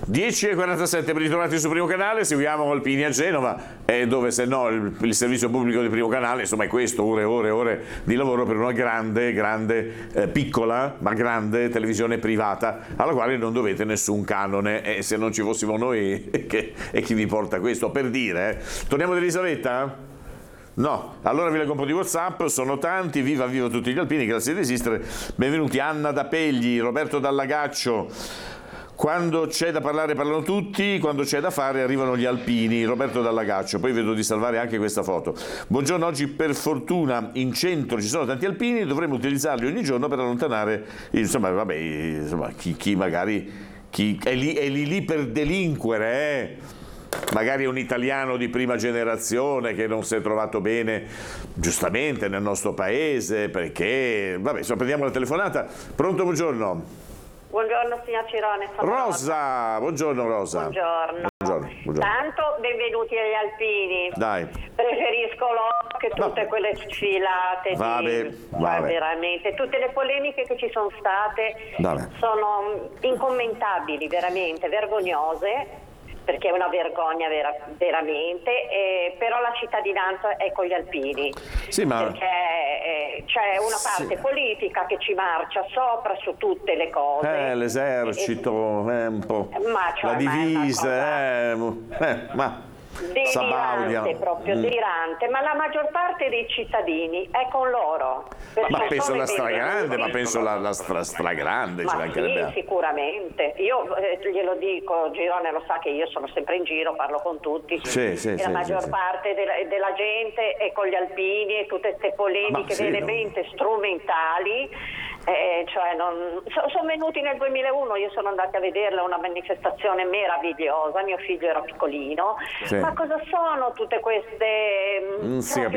10:47, ben ritrovati su Primo Canale. Seguiamo Alpini a Genova, dove se no il servizio pubblico di Primo Canale, insomma, è questo, ore di lavoro per una grande, piccola ma grande televisione privata alla quale non dovete nessun canone, e se non ci fossimo noi e chi vi porta questo, per dire. Torniamo ad Elisabetta? No, allora vi leggo un po' di WhatsApp, sono tanti. Viva tutti gli alpini, grazie di esistere. Benvenuti Anna da Pegli, Roberto Dall'Agaccio. Quando c'è da parlare parlano tutti, quando c'è da fare arrivano gli alpini. Roberto Dall'Agaccio. Poi vedo di salvare anche questa foto. Buongiorno, oggi per fortuna in centro ci sono tanti alpini, dovremmo utilizzarli ogni giorno per allontanare, insomma, chi magari è lì per delinquere, magari è un italiano di prima generazione che non si è trovato bene, giustamente, nel nostro paese, perché, insomma, prendiamo la telefonata. Pronto, buongiorno. Buongiorno signor Cirone. Rosa, buongiorno Rosa. Buongiorno. Tanto benvenuti agli alpini. Dai. Preferisco loro che tutte quelle sfilate. Vabbè. Veramente, tutte le polemiche che ci sono state sono incommentabili, veramente, vergognose. Perché è una vergogna veramente, però la cittadinanza è con gli alpini, perché c'è una parte politica che ci marcia sopra su tutte le cose. L'esercito, un po' la divisa, delirante, proprio delirante, ma la maggior parte dei cittadini è con loro. Ma penso la stragrande, la stragrande, ma sì, sicuramente. Io glielo dico, Girone lo sa che io sono sempre in giro, parlo con tutti. La maggior parte della gente è con gli alpini e tutte queste polemiche veramente strumentali. Sono venuti nel 2001, io sono andata a vederla, una manifestazione meravigliosa, mio figlio era piccolino, ma cosa sono tutte queste